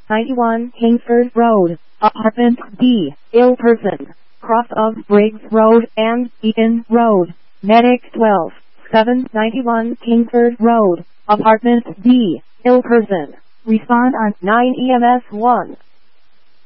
91 Kingsford Road, Apartment D, ill person, cross of Briggs Road and Eaton Road. Medic 12, 791 Kingsford Road, Apartment D, ill person. Respond on 9 EMS 1.